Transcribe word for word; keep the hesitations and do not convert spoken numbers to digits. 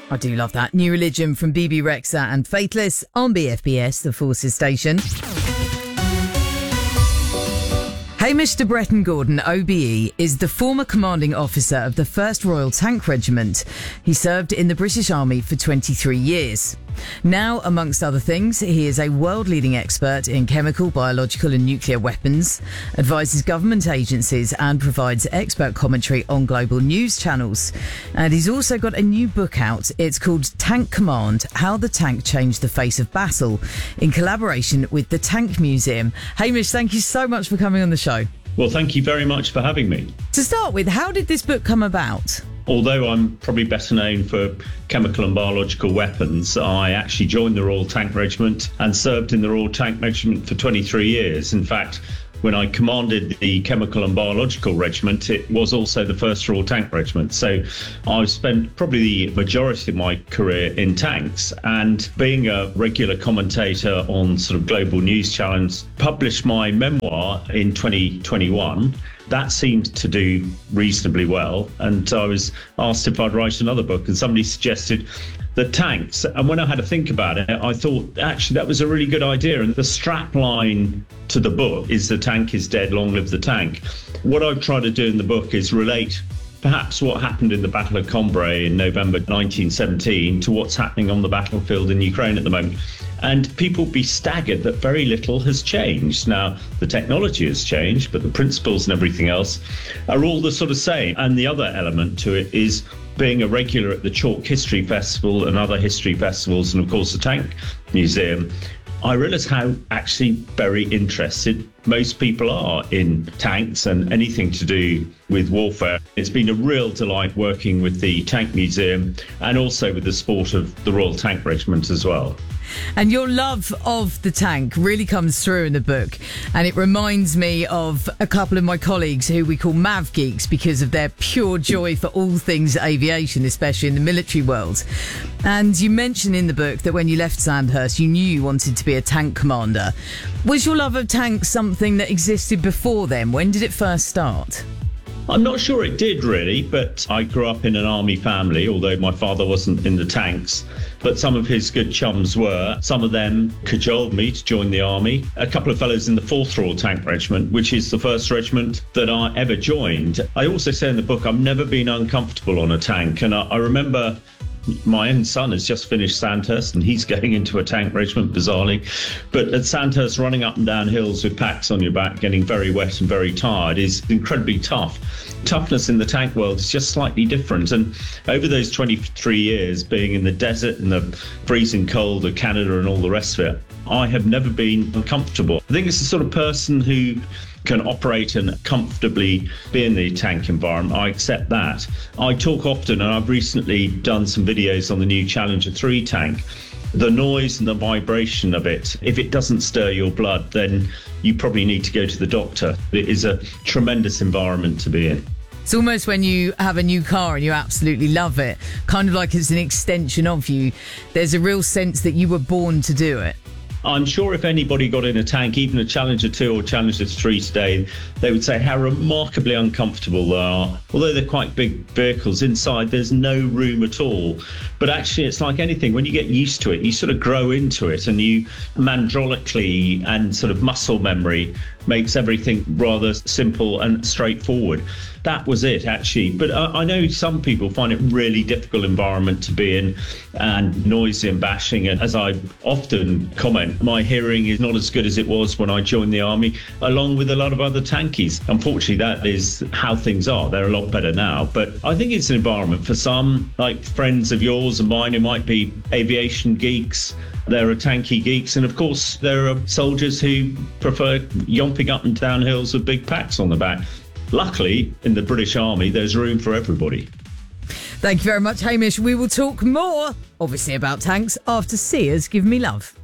I do love that. New Religion from B B Rexha and Faithless on B F B S, the Forces station. Hamish de Bretton Gordon, O B E, is the former commanding officer of the first Royal Tank Regiment. He served in the British Army for twenty-three years. Now, amongst other things, he is a world-leading expert in chemical, biological and nuclear weapons, advises government agencies and provides expert commentary on global news channels. And he's also got a new book out. It's called Tank Command: How the Tank Changed the Face of Battle, in collaboration with the Tank Museum. Hamish, thank you so much for coming on the show. Well, thank you very much for having me. To start with, how did this book come about? Although I'm probably better known for chemical and biological weapons, I actually joined the Royal Tank Regiment and served in the Royal Tank Regiment for twenty-three years. In fact, when I commanded the Chemical and Biological Regiment, it was also the first Royal Tank Regiment. So I've spent probably the majority of my career in tanks, and being a regular commentator on sort of global news channels, published my memoir in twenty twenty-one. That seemed to do reasonably well. And I was asked if I'd write another book, and somebody suggested the tanks. And when I had to think about it, I thought, actually, that was a really good idea. And the strap line to the book is "The tank is dead, long live the tank." What I've tried to do in the book is relate perhaps what happened in the Battle of Cambrai in November nineteen seventeen to what's happening on the battlefield in Ukraine at the moment. And people be staggered that very little has changed. Now, the technology has changed, but the principles and everything else are all the sort of same. And the other element to it is being a regular at the Chalk History Festival and other history festivals, and of course the Tank Museum. I realised how actually very interested most people are in tanks and anything to do with warfare. It's been a real delight working with the Tank Museum and also with the sport of the Royal Tank Regiment as well. And your love of the tank really comes through in the book. And it reminds me of a couple of my colleagues who we call Mav Geeks because of their pure joy for all things aviation, especially in the military world. And you mention in the book that when you left Sandhurst, you knew you wanted to be a tank commander. Was your love of tanks something that existed before then? When did it first start? I'm not sure it did really, but I grew up in an army family, although my father wasn't in the tanks. But some of his good chums were. Some of them cajoled me to join the army. A couple of fellows in the fourth Royal Tank Regiment, which is the first regiment that I ever joined. I also say in the book, I've never been uncomfortable on a tank. And I, I remember my own son has just finished Sandhurst and he's going into a tank regiment, bizarrely. But at Sandhurst, running up and down hills with packs on your back, getting very wet and very tired is incredibly tough. Toughness in the tank world is just slightly different. And over those twenty-three years, being in the desert and the freezing cold of Canada and all the rest of it, I have never been uncomfortable. I think it's the sort of person who can operate and comfortably be in the tank environment. I accept that. I talk often, and I've recently done some videos on the new Challenger three tank. The noise and the vibration of it, if it doesn't stir your blood, then you probably need to go to the doctor. It is a tremendous environment to be in. It's almost when you have a new car and you absolutely love it, kind of like it's an extension of you. There's a real sense that you were born to do it. I'm sure if anybody got in a tank, even a Challenger two or Challenger three today, they would say how remarkably uncomfortable they are. Although they're quite big vehicles, inside there's no room at all. But actually, it's like anything. When you get used to it, you sort of grow into it, and you mandrolically and sort of muscle memory makes everything rather simple and straightforward. That was it, actually. But uh, I know some people find it really difficult environment to be in, and noisy and bashing. And as I often comment, my hearing is not as good as it was when I joined the army, along with a lot of other tankies. Unfortunately, that is how things are. They're a lot better now. But I think it's an environment for some, like friends of yours and mine who might be aviation geeks. There are tanky geeks, and of course there are soldiers who prefer yomping up and down hills with big packs on the back. Luckily, in the British Army, there's room for everybody. Thank you very much, Hamish. We will talk more, obviously, about tanks after Sears Give Me Love.